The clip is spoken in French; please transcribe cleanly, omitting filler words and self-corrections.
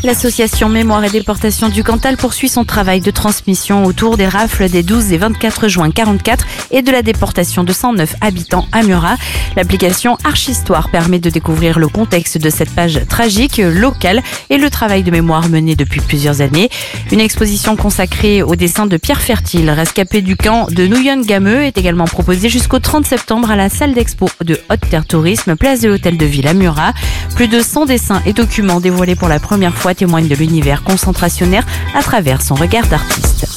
L'association Mémoire et Déportation du Cantal poursuit son travail de transmission autour des rafles des 12 et 24 juin 44 et de la déportation de 109 habitants à Murat. L'application Archistoire permet de découvrir le contexte de cette page tragique locale et le travail de mémoire mené depuis plusieurs années. Une exposition consacrée au dessin de Pierre Fertile, rescapé du camp de Nouyon-Gameux, est également proposée jusqu'au 30 septembre à la salle d'expo de Haute-Terre Tourisme, place de l'Hôtel de Ville à Murat. Plus de 100 dessins et documents dévoilés pour la première fois témoignent de l'univers concentrationnaire à travers son regard d'artiste.